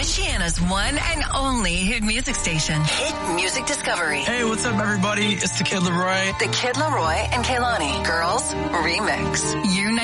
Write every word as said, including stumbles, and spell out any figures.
Michiana's one and only hit music station. Hit Music Discovery. Hey, what's up, everybody? It's the Kid Laroi. The Kid Laroi and Kehlani. Girls Remix. You